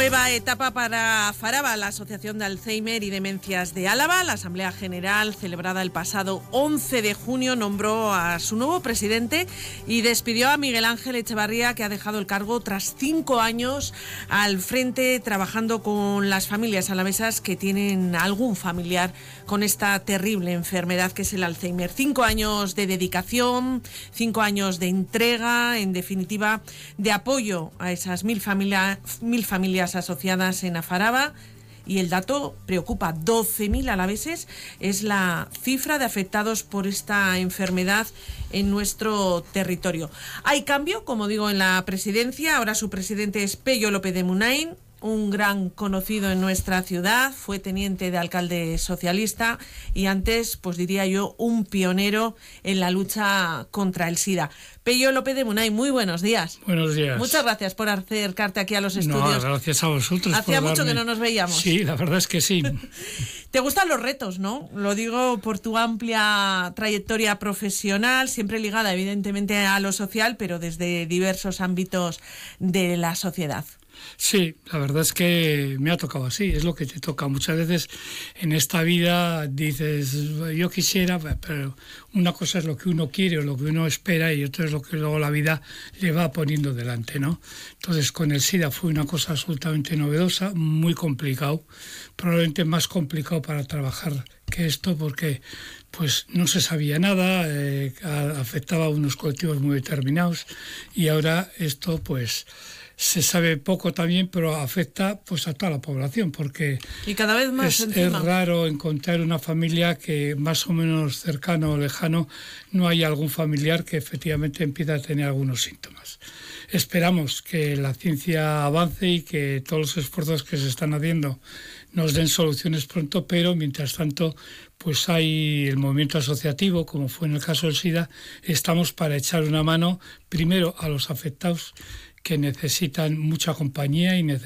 Nueva etapa para Faraba, la Asociación de Alzheimer y Demencias de Álava. La Asamblea General, celebrada el pasado 11 de junio, nombró a su nuevo presidente y despidió a Miguel Ángel Echevarría, que ha dejado el cargo tras 5 años al frente, trabajando con las familias alavesas que tienen algún familiar con esta terrible enfermedad que es el Alzheimer. 5 años de dedicación, 5 años de entrega, en definitiva, de apoyo a esas mil familias asociadas en Faraba, y el dato preocupa: 12.000 alaveses es la cifra de afectados por esta enfermedad en nuestro territorio. Hay cambio, como digo, en la presidencia. Ahora su presidente es Pello López de Munain, un gran conocido en nuestra ciudad, fue teniente de alcalde socialista y antes, pues diría yo, un pionero en la lucha contra el SIDA. Pello López de Munain, muy buenos días. Buenos días. Muchas gracias por acercarte aquí a los estudios. No, gracias a vosotros. Hacía mucho que no nos veíamos. Sí, la verdad es que sí. Te gustan los retos, ¿no? Lo digo por tu amplia trayectoria profesional, siempre ligada evidentemente a lo social, pero desde diversos ámbitos de la sociedad. Sí, la verdad es que me ha tocado así, es lo que te toca. Muchas veces en esta vida dices, yo quisiera, pero una cosa es lo que uno quiere o lo que uno espera y otra es lo que luego la vida le va poniendo delante, ¿no? Entonces con el SIDA fue una cosa absolutamente novedosa, muy complicado, probablemente más complicado para trabajar que esto, porque pues no se sabía nada, afectaba a unos colectivos muy determinados, y ahora esto pues se sabe poco también, pero afecta pues a toda la población, porque y cada vez más es raro encontrar una familia que más o menos cercano o lejano no haya algún familiar que efectivamente empiece a tener algunos síntomas. Esperamos que la ciencia avance y que todos los esfuerzos que se están haciendo nos den soluciones pronto, pero mientras tanto pues hay el movimiento asociativo, como fue en el caso del SIDA. Estamos para echar una mano primero a los afectados, que necesitan mucha compañía y